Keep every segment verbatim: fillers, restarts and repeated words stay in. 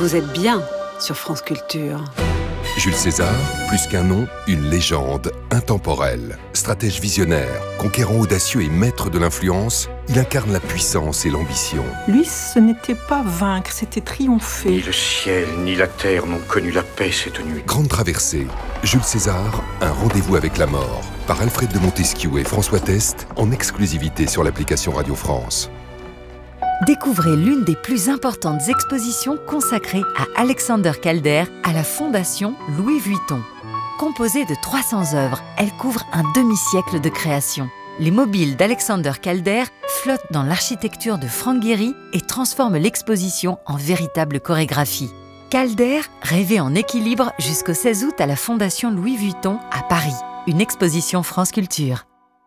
Vous êtes bien sur France Culture. Jules César, plus qu'un nom, une légende intemporelle. Stratège visionnaire, conquérant audacieux et maître de l'influence, il incarne la puissance et l'ambition. Lui, ce n'était pas vaincre, c'était triompher. Ni le ciel, ni la terre n'ont connu la paix cette nuit. Grande traversée, Jules César, un rendez-vous avec la mort, par Alfred de Montesquieu et François Test, en exclusivité sur l'application Radio France. Découvrez l'une des plus importantes expositions consacrées à Alexander Calder à la Fondation Louis Vuitton. Composée de trois cents œuvres, elle couvre un demi-siècle de création. Les mobiles d'Alexander Calder flottent dans l'architecture de Frank Gehry et transforment l'exposition en véritable chorégraphie. Calder rêvait en équilibre jusqu'au seize août à la Fondation Louis Vuitton à Paris. Une exposition France Culture.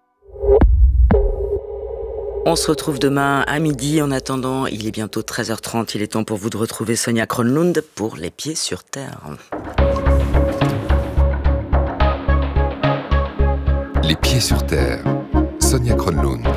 On se retrouve demain à midi. En attendant, il est bientôt treize heures trente. Il est temps pour vous de retrouver Sonia Kronlund pour Les Pieds sur Terre. Les Pieds sur Terre, Sonia Kronlund.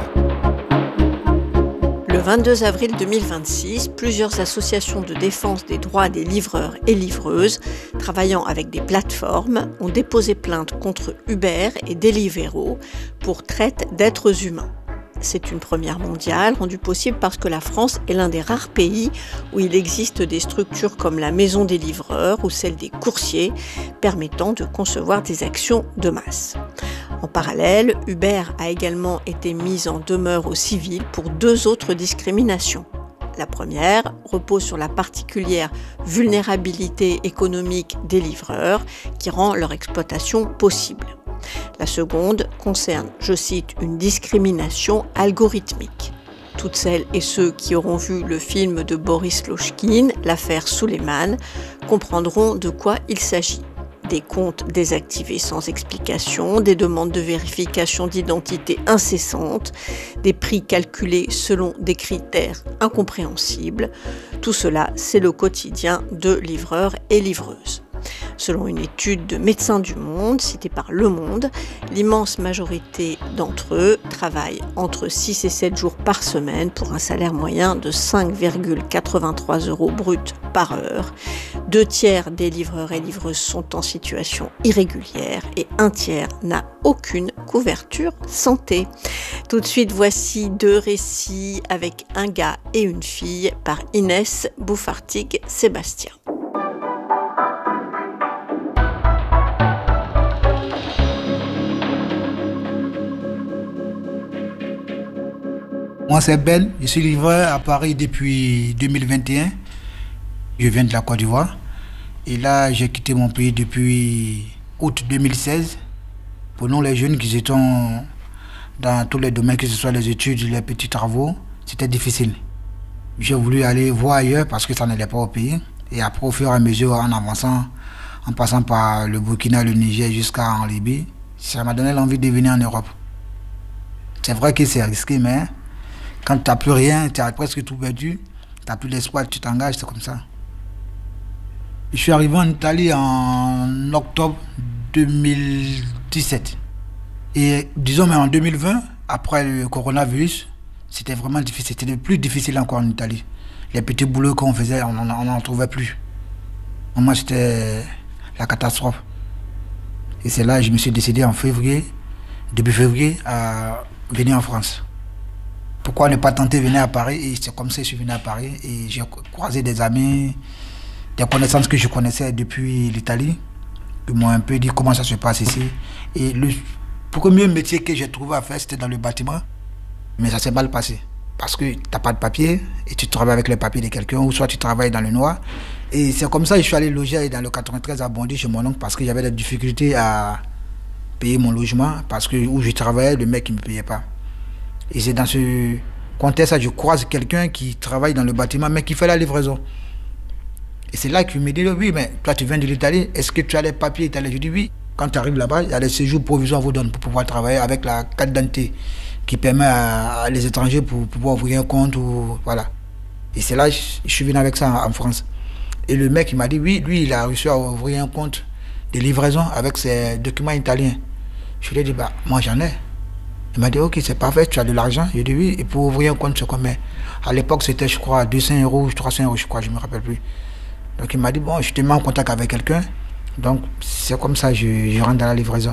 Le vingt-deux avril deux mille vingt-six, plusieurs associations de défense des droits des livreurs et livreuses, travaillant avec des plateformes, ont déposé plainte contre Uber et Deliveroo pour traite d'êtres humains. C'est une première mondiale, rendue possible parce que la France est l'un des rares pays où il existe des structures comme la Maison des livreurs ou celle des coursiers, permettant de concevoir des actions de masse. En parallèle, Uber a également été mise en demeure au civil pour deux autres discriminations. La première repose sur la particulière vulnérabilité économique des livreurs qui rend leur exploitation possible. La seconde concerne, je cite, une discrimination algorithmique. Toutes celles et ceux qui auront vu le film de Boris Lochkine, l'affaire Souleiman, comprendront de quoi il s'agit. Des comptes désactivés sans explication, des demandes de vérification d'identité incessantes, des prix calculés selon des critères incompréhensibles. Tout cela, c'est le quotidien de livreurs et livreuses. Selon une étude de Médecins du Monde, citée par Le Monde, l'immense majorité d'entre eux travaillent entre six et sept jours par semaine pour un salaire moyen de cinq virgule quatre-vingt-trois euros brut par heure. Deux tiers des livreurs et livreuses sont en situation irrégulière et un tiers n'a aucune couverture santé. Tout de suite, voici deux récits avec un gars et une fille par Inès Bouffartig-Sébastien. Moi, c'est Ben. Je suis livreur à Paris depuis deux mille vingt et un. Je viens de la Côte d'Ivoire. Et là, j'ai quitté mon pays depuis août deux mille seize. Pour nous, les jeunes qui étaient dans tous les domaines, que ce soit les études, les petits travaux, c'était difficile. J'ai voulu aller voir ailleurs parce que ça n'allait pas au pays. Et après, au fur et à mesure, en avançant, en passant par le Burkina, le Niger jusqu'en Libye, ça m'a donné l'envie de venir en Europe. C'est vrai que c'est risqué, mais quand tu n'as plus rien, tu as presque tout perdu, tu n'as plus d'espoir, tu t'engages, c'est comme ça. Je suis arrivé en Italie en octobre deux mille dix-sept. Et disons, mais en deux mille vingt, après le coronavirus, c'était vraiment difficile. C'était le plus difficile encore en Italie. Les petits boulots qu'on faisait, on n'en trouvait plus. Moi, c'était la catastrophe. Et c'est là que je me suis décidé en février, début février, à venir en France. Pourquoi ne pas tenter de venir à Paris? Et c'est comme ça que je suis venu à Paris et j'ai croisé des amis, des connaissances que je connaissais depuis l'Italie, qui m'ont un peu dit comment ça se passe ici. Et le premier métier que j'ai trouvé à faire, c'était dans le bâtiment. Mais ça s'est mal passé. Parce que tu n'as pas de papier et tu travailles avec les papiers de quelqu'un, ou soit tu travailles dans le noir. Et c'est comme ça que je suis allé loger dans le quatre-vingt-treize à Bondy chez mon oncle parce que j'avais des difficultés à payer mon logement parce que où je travaillais, le mec ne me payait pas. Et c'est dans ce contexte que je croise quelqu'un qui travaille dans le bâtiment, mais qui fait la livraison. Et c'est là qu'il me dit, oui, mais toi tu viens de l'Italie, est-ce que tu as les papiers italiens? Je dis oui. Quand tu arrives là-bas, il y a des séjours provisoires vous donnent pour pouvoir travailler avec la carte d'identité qui permet à, à les étrangers pour pouvoir ouvrir un compte. Ou, voilà. Et c'est là que je suis venu avec ça en, en France. Et le mec, il m'a dit, oui, lui, il a réussi à ouvrir un compte de livraison avec ses documents italiens. Je lui ai dit, bah, moi j'en ai. Il m'a dit, ok, c'est parfait, tu as de l'argent. J'ai dit oui, et pour ouvrir un compte, c'est combien? À l'époque, c'était, je crois, deux cents euros, trois cents euros, je crois, je ne me rappelle plus. Donc il m'a dit, bon, je te mets en contact avec quelqu'un. Donc c'est comme ça que je, je rentre dans la livraison.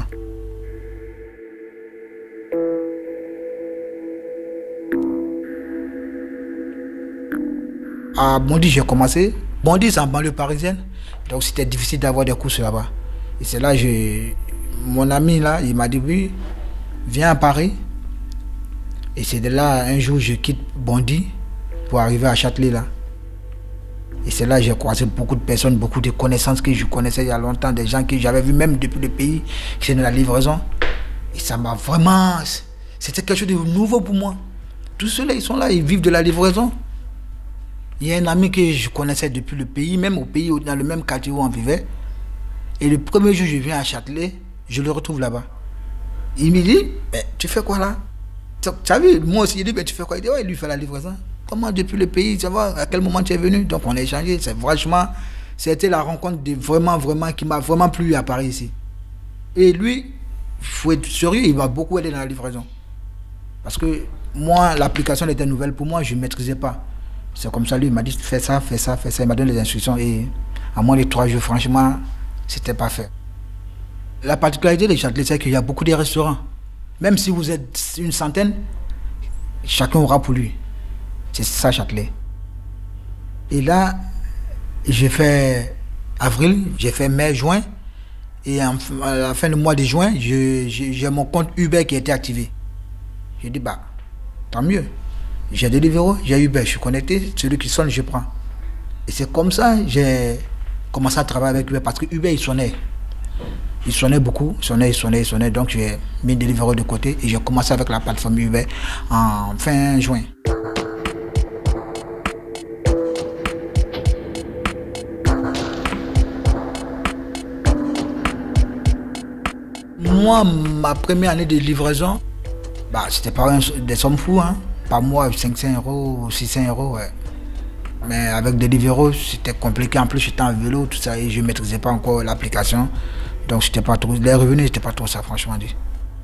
À Bondy, j'ai commencé. Bondy, c'est en banlieue parisienne. Donc c'était difficile d'avoir des courses là-bas. Et c'est là que mon ami, là, il m'a dit, oui, viens à Paris. Et c'est de là, un jour, je quitte Bondy pour arriver à Châtelet, là. Et c'est là que j'ai croisé beaucoup de personnes, beaucoup de connaissances que je connaissais il y a longtemps, des gens que j'avais vus même depuis le pays, qui étaient dans la livraison. Et ça m'a vraiment... C'était quelque chose de nouveau pour moi. Tous ceux-là, ils sont là, ils vivent de la livraison. Il y a un ami que je connaissais depuis le pays, même au pays, dans le même quartier où on vivait. Et le premier jour, je viens à Châtelet, je le retrouve là-bas. Il me dit, tu fais quoi là? Tu as vu, moi aussi, il dit, tu fais quoi? Il dit, ouais, il lui fait la livraison. Comment depuis le pays, tu vois, à quel moment tu es venu? Donc on a échangé. C'est franchement, c'était la rencontre de vraiment, vraiment, qui m'a vraiment plu à Paris ici. Et lui, il faut être sérieux, il m'a beaucoup aidé dans la livraison. Parce que moi, l'application était nouvelle pour moi, je ne maîtrisais pas. C'est comme ça, lui, il m'a dit, fais ça, fais ça, fais ça. Il m'a donné les instructions et à moins de trois jours, franchement, c'était pas fait. La particularité de Châtelet, c'est qu'il y a beaucoup de restaurants. Même si vous êtes une centaine, chacun aura pour lui. C'est ça, Châtelet. Et là, j'ai fait avril, j'ai fait mai, juin. Et en, à la fin du mois de juin, je, j'ai, j'ai mon compte Uber qui a été activé. J'ai dit, bah, tant mieux. J'ai Deliveroo, j'ai Uber, je suis connecté, celui qui sonne, je prends. Et c'est comme ça que j'ai commencé à travailler avec Uber, parce que Uber, il sonnait. Il sonnait beaucoup, il sonnait, il sonnait, il sonnait. Donc j'ai mis Deliveroo de côté et j'ai commencé avec la plateforme Uber en fin juin. Moi, ma première année de livraison, bah, c'était pas un, des sommes fous, hein. Par mois, cinq cents euros, six cents euros, ouais. Mais avec Deliveroo, c'était compliqué. En plus, j'étais en vélo, tout ça, et je ne maîtrisais pas encore l'application. Donc, c'était pas trop, les revenus, c'était pas trop ça, franchement dit.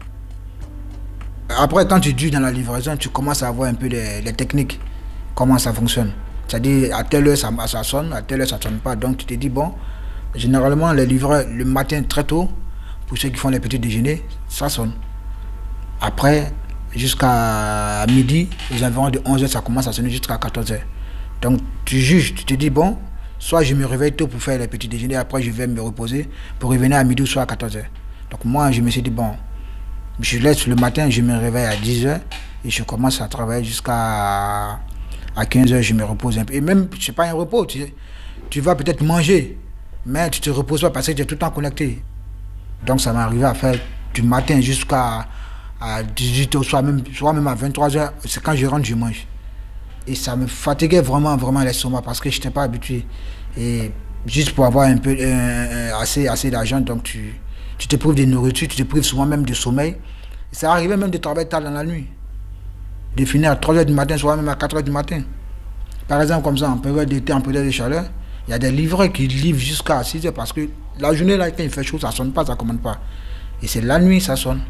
Après, quand tu dures dans la livraison, tu commences à voir un peu les, les techniques, comment ça fonctionne. C'est-à-dire, à telle heure, ça, ça sonne, à telle heure, ça ne sonne pas. Donc, tu te dis, bon, généralement, les livreurs, le matin, très tôt, pour ceux qui font les petits déjeuners, ça sonne. Après, jusqu'à midi, aux environs de onze heures, ça commence à sonner jusqu'à quatorze heures. Donc, tu juges, tu te dis, bon, soit je me réveille tôt pour faire les petits déjeuners, après je vais me reposer pour revenir à midi ou soit à quatorze heures. Donc, moi, je me suis dit, bon, je laisse le matin, je me réveille à dix heures et je commence à travailler jusqu'à à quinze heures, je me repose un peu. Et même, ce n'est pas un repos, tu, tu vas peut-être manger, mais tu ne te reposes pas parce que tu es tout le temps connecté. Donc, ça m'est arrivé à faire du matin jusqu'à à dix-huit heures, soit même, soit même à vingt-trois heures, c'est quand je rentre, je mange. Et ça me fatiguait vraiment, vraiment l'estomac parce que je n'étais pas habitué. Et juste pour avoir un peu, euh, assez, assez d'argent, donc tu, tu te prives de nourriture, tu te prives souvent même de sommeil. Et ça arrivait même de travailler tard dans la nuit. De finir à trois heures du matin, soit même à quatre heures du matin. Par exemple, comme ça, en période d'été, en période de chaleur, il y a des livreurs qui livrent jusqu'à six heures parce que la journée, là, quand il fait chaud, ça ne sonne pas, ça ne commande pas. Et c'est la nuit, ça sonne.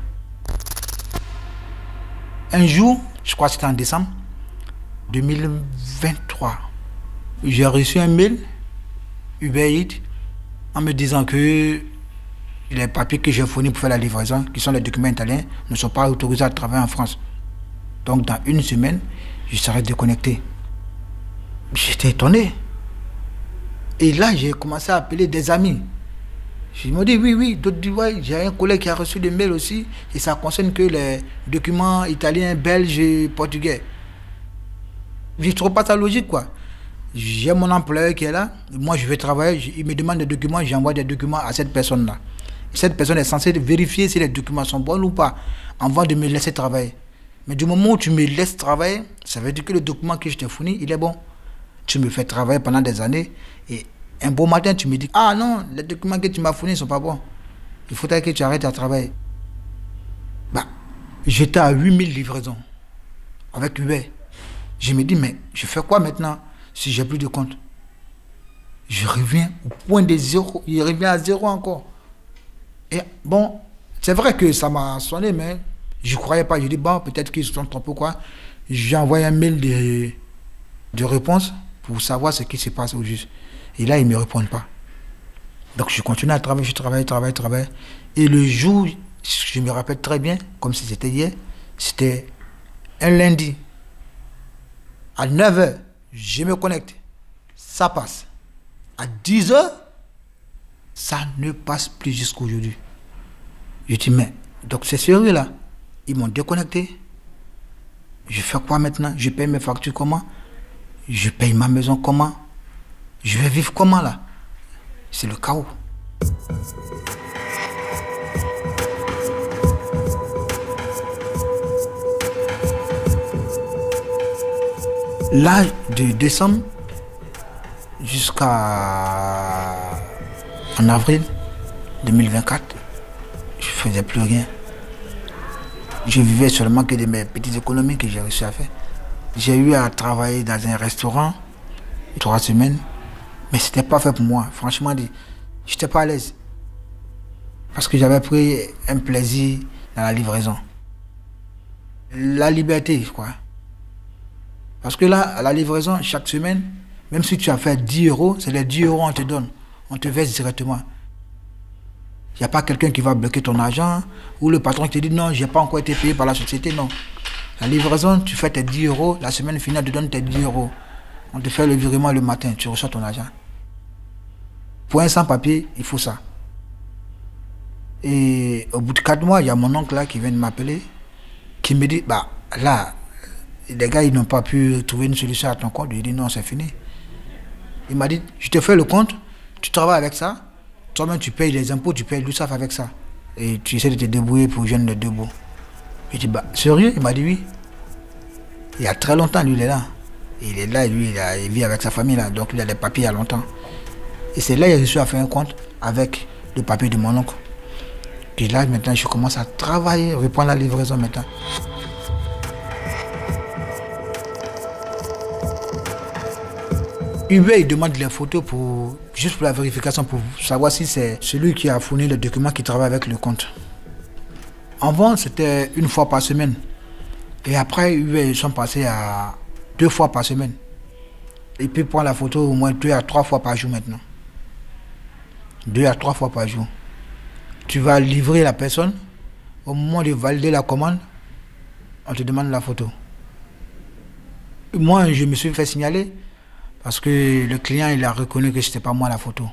Un jour, je crois que c'était en décembre deux mille vingt-trois, j'ai reçu un mail Uber Eats en me disant que les papiers que j'ai fournis pour faire la livraison, qui sont les documents italiens, ne sont pas autorisés à travailler en France. Donc dans une semaine, je serai déconnecté. J'étais étonné. Et là, j'ai commencé à appeler des amis. Je me dis oui, oui, d'autres disent ouais, j'ai un collègue qui a reçu des mails aussi, et ça concerne que les documents italiens, belges et portugais. Je ne trouve pas ça logique, quoi. J'ai mon employeur qui est là, moi je vais travailler, il me demande des documents, j'envoie des documents à cette personne-là. Cette personne est censée vérifier si les documents sont bons ou pas, avant de me laisser travailler. Mais du moment où tu me laisses travailler, ça veut dire que le document que je t'ai fourni, il est bon. Tu me fais travailler pendant des années, et un beau matin, tu me dis, ah non, les documents que tu m'as fournis ne sont pas bons. Il faudrait que tu arrêtes à travailler. Bah, j'étais à huit mille livraisons avec Uber. Je me dis, mais je fais quoi maintenant si j'ai plus de compte? Je reviens au point de zéro. Il revient à zéro encore. Et bon, c'est vrai que ça m'a sonné, mais je ne croyais pas. Je dis, bon, peut-être qu'ils se sont trompés, quoi. J'ai envoyé un mail de, de réponse pour savoir ce qui se passe au juste. Et là, ils ne me répondent pas. Donc, je continue à travailler, je travaille, travaille, travaille. Et le jour, je me rappelle très bien, comme si c'était hier, c'était un lundi. À neuf heures, je me connecte. Ça passe. À dix heures, ça ne passe plus jusqu'à aujourd'hui. Je dis, mais, donc c'est sérieux là. Ils m'ont déconnecté. Je fais quoi maintenant? Je paye mes factures comment? Je paye ma maison comment? Je vais vivre comment là? C'est le chaos. Là, de décembre jusqu'à en avril deux mille vingt-quatre, je ne faisais plus rien. Je vivais seulement que de mes petites économies que j'ai réussi à faire. J'ai eu à travailler dans un restaurant trois semaines, mais ce n'était pas fait pour moi. Franchement, je n'étais pas à l'aise. Parce que j'avais pris un plaisir dans la livraison. La liberté, quoi. Parce que là, à la livraison, chaque semaine, même si tu as fait dix euros, c'est les dix euros qu'on te donne. On te verse directement. Il n'y a pas quelqu'un qui va bloquer ton argent ou le patron qui te dit non, je n'ai pas encore été payé par la société, non. La livraison, tu fais tes dix euros, la semaine finale, on te donne tes dix euros. On te fait le virement le matin, tu reçois ton argent. Pour un sans-papier, il faut ça. Et au bout de quatre mois, il y a mon oncle là qui vient de m'appeler, qui me dit, bah là, les gars, ils n'ont pas pu trouver une solution à ton compte. Je lui ai dit non, c'est fini. Il m'a dit, je te fais le compte, tu travailles avec ça, toi-même tu payes les impôts, tu payes l'U S A F avec ça. Et tu essaies de te débrouiller pour joindre les deux bouts. Je lui ai dit, bah, sérieux? Il m'a dit oui. Il y a très longtemps, lui, il est là. Il est là, lui, il, a, il vit avec sa famille là, donc il a des papiers il y a longtemps. Et c'est là que je suis à faire un compte avec le papier de mon oncle. Et là, maintenant, je commence à travailler, reprendre la livraison maintenant. Uber, il demande les photos pour, juste pour la vérification, pour savoir si c'est celui qui a fourni le document qui travaille avec le compte. Avant, c'était une fois par semaine. Et après, Uber, ils sont passés à deux fois par semaine. Et puis, prendre la photo au moins deux à trois fois par jour maintenant. Deux à trois fois par jour. Tu vas livrer la personne. Au moment de valider la commande, on te demande la photo. Moi, je me suis fait signaler. Parce que le client, il a reconnu que ce n'était pas moi la photo.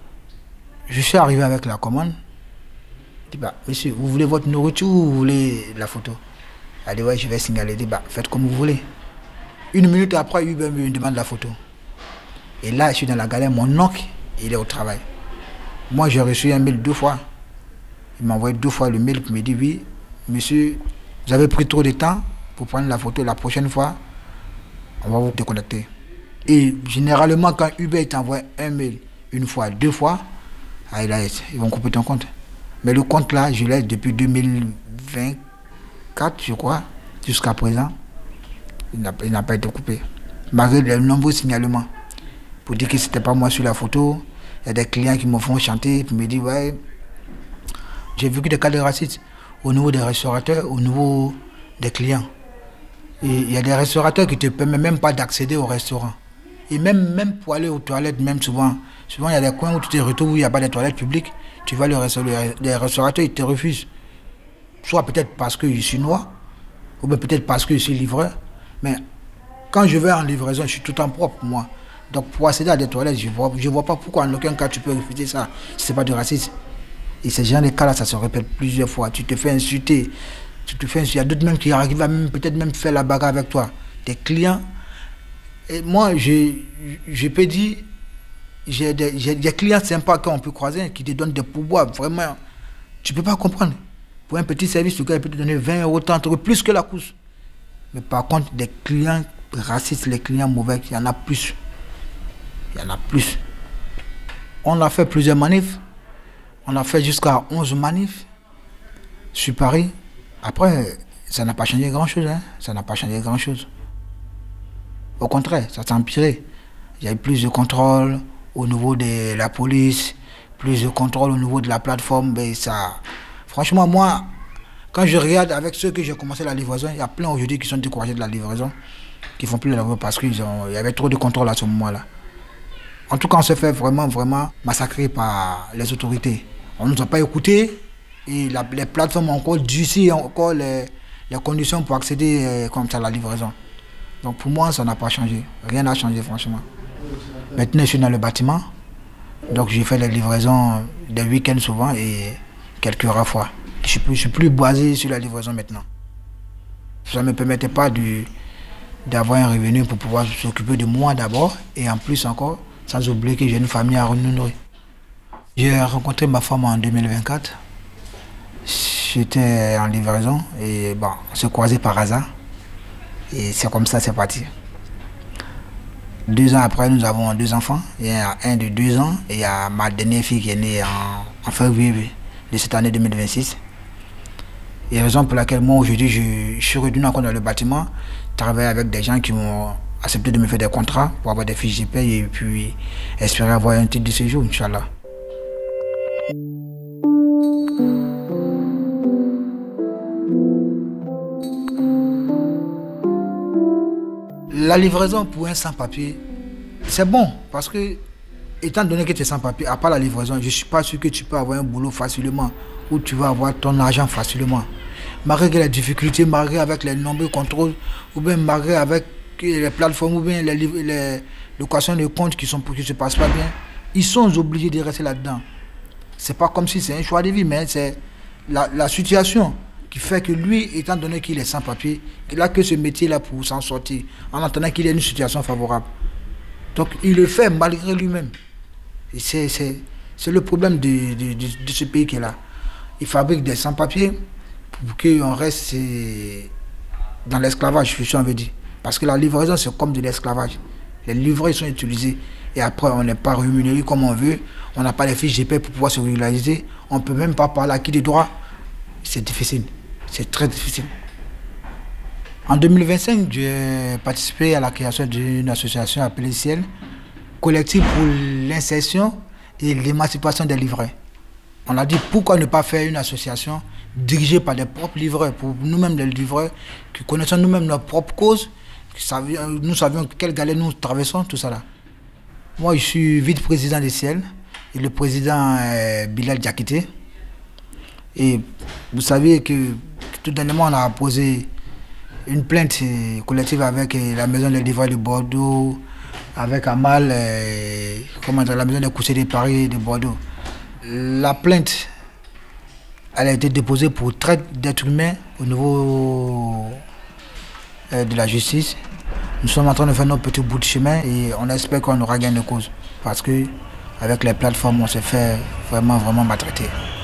Je suis arrivé avec la commande. Je dis, bah, monsieur, vous voulez votre nourriture ou vous voulez la photo? Elle dit, ouais, je vais signaler. Je dis, bah, faites comme vous voulez. Une minute après, Uber me demande la photo. Et là, je suis dans la galère. Mon oncle, il est au travail. Moi, j'ai reçu un mail deux fois. Il m'a envoyé deux fois le mail qui me dit, oui, monsieur, vous avez pris trop de temps pour prendre la photo. La prochaine fois, on va vous déconnecter. Et généralement, quand Uber t'envoie un mail une fois, deux fois, ah, là, ils vont couper ton compte. Mais le compte là, je l'ai depuis deux mille vingt-quatre, je crois, jusqu'à présent. Il n'a, il n'a pas été coupé. Malgré les nombreux signalements. Pour dire que ce n'était pas moi sur la photo. Il y a des clients qui me font chanter, qui me disent, ouais, j'ai vécu des cas de racisme au niveau des restaurateurs, au niveau des clients. Et il y a des restaurateurs qui ne te permettent même pas d'accéder au restaurant. Et même, même pour aller aux toilettes, même souvent, souvent il y a des coins où tu te retrouves où il n'y a pas de toilettes publiques. Tu vas, les restaurateurs, ils te refusent. Soit peut-être parce que je suis noir, ou bien peut-être parce que je suis livreur. Mais quand je vais en livraison, je suis tout en propre, moi. Donc pour accéder à des toilettes, je ne vois, je vois pas pourquoi en aucun cas tu peux refuser ça. Ce n'est pas du racisme. Et ces gens de cas-là, ça se répète plusieurs fois. Tu te fais insulter. Tu te fais insulter. Il y a d'autres même qui arrivent à même, peut-être même faire la bagarre avec toi. Des clients. Et moi, je, je peux dire, j'ai des, j'ai des clients sympas qu'on peut croiser qui te donnent des pourboires. Vraiment, tu ne peux pas comprendre. Pour un petit service, le gars il peut te donner vingt euros, trente euros, plus que la course. Mais par contre, des clients racistes, les clients mauvais, il y en a plus. Il y en a plus. On a fait plusieurs manifs. On a fait jusqu'à onze manifs sur Paris. Après, ça n'a pas changé grand-chose. Hein? Ça n'a pas changé grand-chose. Au contraire, ça s'est empiré. Il y a eu plus de contrôle au niveau de la police, plus de contrôle au niveau de la plateforme. Mais ça, franchement, moi, quand je regarde avec ceux que j'ai commencé la livraison, il y a plein aujourd'hui qui sont découragés de la livraison, qui ne font plus la livraison parce qu'il y avait trop de contrôle à ce moment-là. En tout cas, on s'est fait vraiment, vraiment massacrer par les autorités. On ne nous a pas écoutés et la, les plateformes ont encore durci encore les, les conditions pour accéder euh, comme ça à la livraison. Donc pour moi, ça n'a pas changé. Rien n'a changé, franchement. Maintenant, je suis dans le bâtiment. Donc j'ai fait les livraisons des week-ends souvent et quelques rares fois. Je ne suis plus basé sur la livraison maintenant. Ça ne me permettait pas de, d'avoir un revenu pour pouvoir s'occuper de moi d'abord et en plus encore, sans oublier que j'ai une famille à nourrir. J'ai rencontré ma femme en deux mille vingt-quatre. J'étais en livraison et bon, on s'est croisés par hasard. Et c'est comme ça, c'est parti. Deux ans après, nous avons deux enfants. Il y a un de deux ans et il y a ma dernière fille qui est née en, en février de cette année deux mille vingt-six. Et la raison pour laquelle moi aujourd'hui je, je suis revenu encore dans le bâtiment, travailler avec des gens qui m'ont accepté de me faire des contrats pour avoir des fiches de paye et puis espérer avoir un titre de séjour, Inch'Allah. La livraison pour un sans-papier, c'est bon parce que, étant donné que tu es sans-papier, à part la livraison, je ne suis pas sûr que tu peux avoir un boulot facilement ou tu vas avoir ton argent facilement. Malgré les difficultés, malgré avec les nombreux contrôles, ou bien malgré avec les plateformes, ou bien les, les locations de comptes qui ne qui se passent pas bien, ils sont obligés de rester là-dedans. Ce n'est pas comme si c'est un choix de vie, mais c'est la, la situation qui fait que lui, étant donné qu'il est sans papier, il n'a que ce métier-là pour s'en sortir, en attendant qu'il ait une situation favorable. Donc il le fait malgré lui-même. Et c'est, c'est, c'est le problème de, de, de, de ce pays qui est là. Il fabrique des sans-papiers pour qu'on reste dans l'esclavage, je suis envie de dire. Parce que la livraison, c'est comme de l'esclavage. Les livreurs sont utilisés et après, on n'est pas rémunéré comme on veut. On n'a pas les fiches de paie pour pouvoir se régulariser. On ne peut même pas parler à qui des droits. C'est difficile. C'est très difficile. En deux mille vingt-cinq, j'ai participé à la création d'une association appelée Ciel, collectif pour l'insertion et l'émancipation des livreurs. On a dit pourquoi ne pas faire une association dirigée par des propres livreurs, pour nous-mêmes les livreurs, qui connaissons nous-mêmes nos propres causes, qui savions, nous savions quelle galère nous traversons, tout ça là. Moi, je suis vice-président de Ciel et le président est Bilal Diakité. Et vous savez que tout dernièrement, on a posé une plainte collective avec la maison des livreurs de Bordeaux, avec Amal, et, comment dire, la maison des coursiers de Paris de Bordeaux. La plainte, elle a été déposée pour traite d'êtres humains au niveau euh, de la justice. Nous sommes en train de faire notre petit bout de chemin et on espère qu'on aura gain de cause. Parce que avec les plateformes, on s'est fait vraiment, vraiment maltraiter.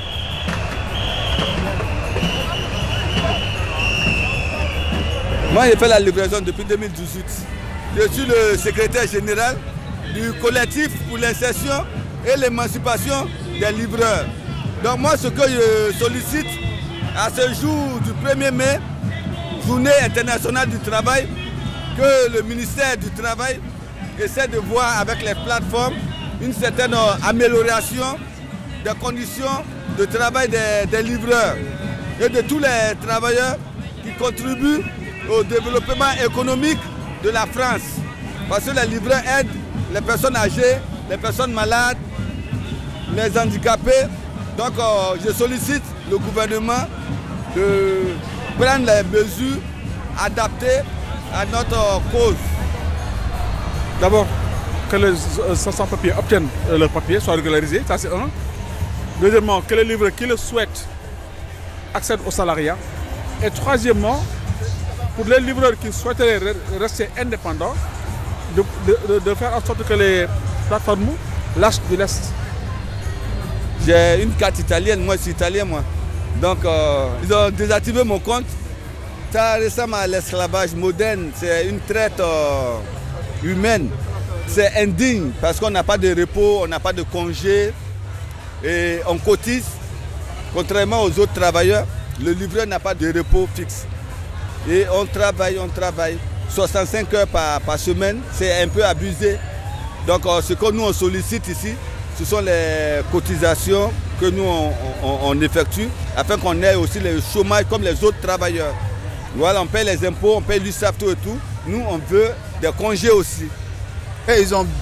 Moi, j'ai fait la livraison depuis deux mille dix-huit. Je suis le secrétaire général du collectif pour l'insertion et l'émancipation des livreurs. Donc moi, ce que je sollicite à ce jour du premier mai, journée internationale du travail, que le ministère du Travail essaie de voir avec les plateformes une certaine amélioration des conditions de travail des, des livreurs et de tous les travailleurs qui contribuent au développement économique de la France. Parce que les livreurs aident les personnes âgées, les personnes malades, les handicapés. Donc euh, je sollicite le gouvernement de prendre les mesures adaptées à notre cause. D'abord, que les sans-papiers obtiennent leur papier, soient régularisés, ça c'est un. Deuxièmement, que les livreurs qui le souhaitent accèdent au salariat. Et troisièmement, pour les livreurs qui souhaiteraient rester indépendants, de, de, de faire en sorte que les plateformes lâchent du lest. J'ai une carte italienne, moi je suis italien moi. Donc euh, ils ont désactivé mon compte. Ça ressemble à l'esclavage moderne, c'est une traite euh, humaine. C'est indigne parce qu'on n'a pas de repos, on n'a pas de congé et on cotise. Contrairement aux autres travailleurs, le livreur n'a pas de repos fixe. Et on travaille, on travaille. soixante-cinq heures par, par semaine, c'est un peu abusé. Donc euh, ce que nous on sollicite ici, ce sont les cotisations que nous on, on, on effectue afin qu'on ait aussi le chômage comme les autres travailleurs. Voilà, on paie les impôts, on paie l'U S A F, tout et tout. Nous on veut des congés aussi. Et ils ont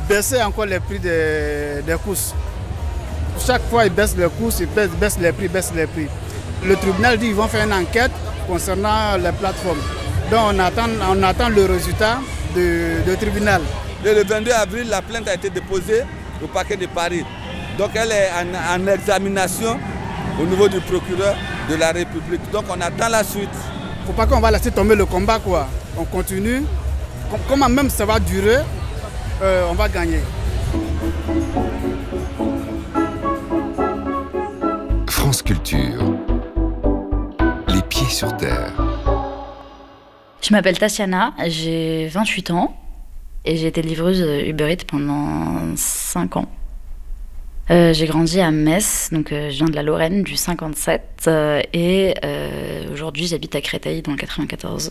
baisser encore les prix des, des courses. Chaque fois, ils baissent les courses, ils baissent, baissent les prix, baissent les prix. Le tribunal dit qu'ils vont faire une enquête concernant les plateformes. Donc on attend, on attend le résultat du tribunal. Et le vingt-deux avril, la plainte a été déposée au parquet de Paris. Donc elle est en, en examination au niveau du procureur de la République. Donc on attend la suite. Il ne faut pas qu'on va laisser tomber le combat, quoi. On continue. Comment même ça va durer, euh, on va gagner. France Culture. Les pieds sur terre. Je m'appelle Tatiana, j'ai vingt-huit ans et j'ai été livreuse Uber Eats pendant cinq ans. Euh, j'ai grandi à Metz, donc euh, je viens de la Lorraine, du cinquante-sept, euh, et euh, aujourd'hui j'habite à Créteil dans le quatre-vingt-quatorze.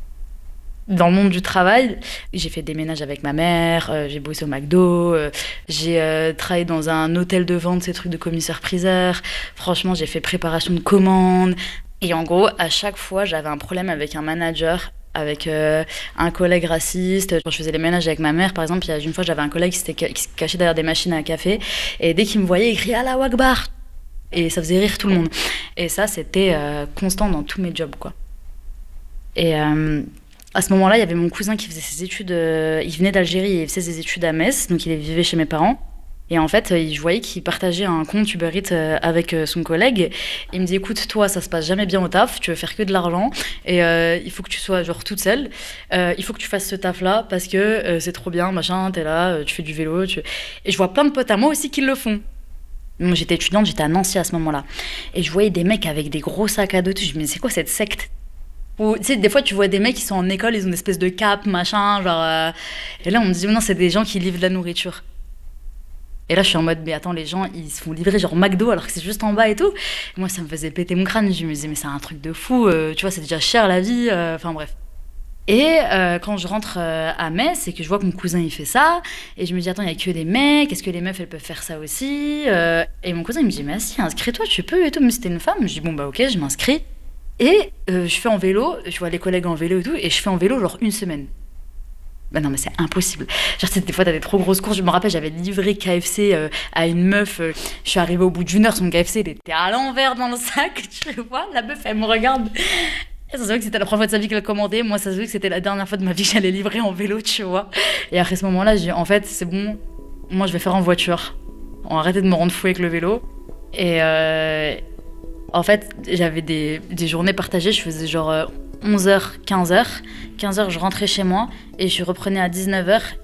Dans le monde du travail, j'ai fait des ménages avec ma mère, euh, j'ai bossé au McDo, euh, j'ai euh, travaillé dans un hôtel de vente, ces trucs de commissaire-priseur. Franchement, j'ai fait préparation de commandes. Et en gros, à chaque fois, j'avais un problème avec un manager, avec euh, un collègue raciste. Quand je faisais les ménages avec ma mère, par exemple, il y a une fois, j'avais un collègue qui, s'était, qui se cachait derrière des machines à café. Et dès qu'il me voyait, il criait « Allahu Akbar !» Et ça faisait rire tout le monde. Et ça, c'était euh, constant dans tous mes jobs, quoi. Et... Euh, À ce moment-là, il y avait mon cousin qui faisait ses études, euh, il venait d'Algérie et il faisait ses études à Metz, donc il vivait chez mes parents. Et en fait, je voyais qu'il partageait un compte Uber Eats avec son collègue. Il me dit, écoute, toi, ça se passe jamais bien au taf, tu veux faire que de l'argent, et euh, il faut que tu sois genre toute seule. Euh, il faut que tu fasses ce taf-là parce que euh, c'est trop bien, machin, t'es là, tu fais du vélo. Tu... Et je vois plein de potes à moi aussi qui le font. Moi, j'étais étudiante, j'étais à Nancy à ce moment-là. Et je voyais des mecs avec des gros sacs à dos, je me disais, c'est quoi cette secte ? Ou, tu sais, des fois, tu vois des mecs qui sont en école, ils ont une espèce de cap, machin, genre... Euh... Et là, on me dit, non, c'est des gens qui livrent de la nourriture. Et là, je suis en mode, mais attends, les gens, ils se font livrer genre McDo alors que c'est juste en bas et tout. Et moi, ça me faisait péter mon crâne. Je me disais, mais c'est un truc de fou, euh, tu vois, c'est déjà cher la vie, enfin euh, bref. Et euh, quand je rentre euh, à Metz et que je vois que mon cousin, il fait ça, et je me dis, attends, il n'y a que des mecs, est-ce que les meufs, elles peuvent faire ça aussi euh... Et mon cousin, il me dit, mais si, inscris-toi, tu peux et tout. Mais c'était une femme. Je dis, bon, bah ok, je m'inscris. Et euh, je fais en vélo, je vois les collègues en vélo et tout, et je fais en vélo genre une semaine. Ben non, mais c'est impossible. Genre, des fois, t'as des trop grosses courses. Je me rappelle, j'avais livré K F C euh, à une meuf. Euh, je suis arrivée au bout d'une heure, son K F C, il était à l'envers dans le sac. Tu vois, la meuf, elle me regarde. Et ça se voit que c'était la première fois de sa vie qu'elle commandait. Moi, ça se voit que c'était la dernière fois de ma vie que j'allais livrer en vélo, tu vois. Et après ce moment-là, j'ai dit, en fait, c'est bon, moi, je vais faire en voiture. On va arrêter de me rendre fou avec le vélo. Et... Euh, En fait, j'avais des, des journées partagées, je faisais genre onze heures, quinze heures. quinze heures, je rentrais chez moi et je reprenais à dix-neuf heures